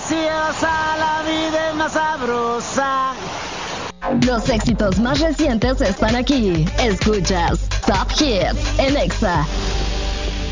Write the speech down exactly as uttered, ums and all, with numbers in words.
preciosa, la vida es más sabrosa. Los éxitos más recientes están aquí. Escuchas Top Hits en Exa.